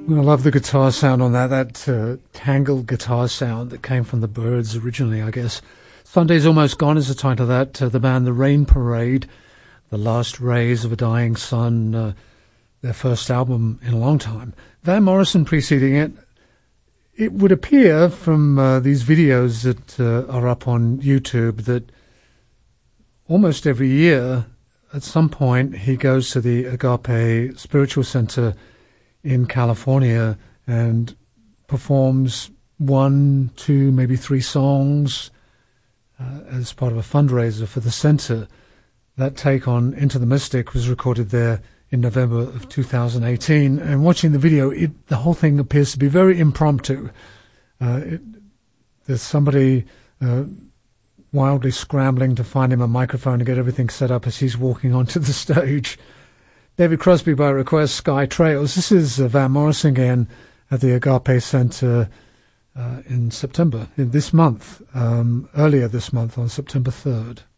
I love the guitar sound on that tangled guitar sound that came from the Byrds originally, I guess. Sunday's Almost Gone is the title of that. The band The Rain Parade, The Last Rays of a Dying Sun, their first album in a long time. Van Morrison preceding it. It would appear from these videos that are up on YouTube that almost every year, at some point, he goes to the Agape Spiritual Center in California and performs 1, 2, maybe 3 songs as part of a fundraiser for the center. That take on Into the Mystic was recorded there in November of 2018. And watching the video, the whole thing appears to be very impromptu. There's somebody wildly scrambling to find him a microphone to get everything set up as he's walking onto the stage. David Crosby by request, Sky Trails. This is Van Morrison again at the Agape Center in September, in this month, earlier this month on September 3rd.